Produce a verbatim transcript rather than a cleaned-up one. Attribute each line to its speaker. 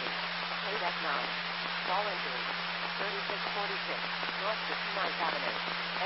Speaker 1: twenty. eight F nine. Call entering. thirty-six forty-six. North fifty-ninth Avenue.